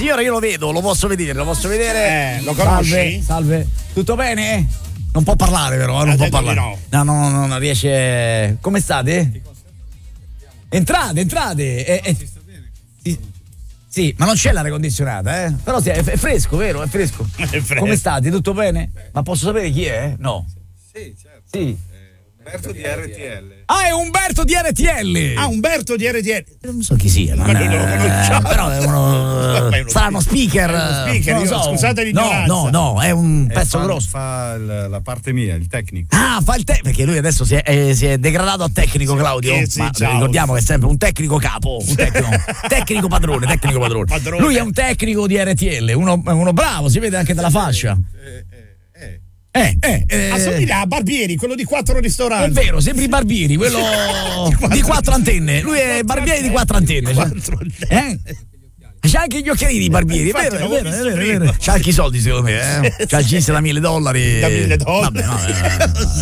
signore, io lo vedo, lo posso vedere. Lo conosci? Salve. Tutto bene? Non può parlare però, non può parlare. No, non riesce. Come state? Entrate. Sì, ma non c'è l'aria condizionata, Però sì, è fresco, vero? È fresco. Come state? Tutto bene? Ma posso sapere chi è? No. Sì, certo. Sì. Umberto di RTL. Ah, è Umberto di RTL. Umberto di RTL. Non so chi sia, Ma noi non lo conosciamo. Però è sarà uno speaker. Non lo so. Scusate l'ignoranza. No, è un pezzo grosso. Fa la parte mia, il tecnico. Ah, fa il perché lui adesso si è degradato a tecnico, Claudio. Ma ricordiamo che è sempre un tecnico capo, un tecnico padrone. Lui è un tecnico di RTL, uno bravo, si vede anche dalla fascia. Assomiglia a Barbieri, quello di 4 ristoranti. È vero, sembri Barbieri, quello di 4 antenne. Lui è Barbieri di 4 antenne. C'ha anche gli occhiali di Barbieri, è vero. C'ha anche i soldi, secondo me. C'ha il jeans da $1.000. Da $1.000. Vabbè.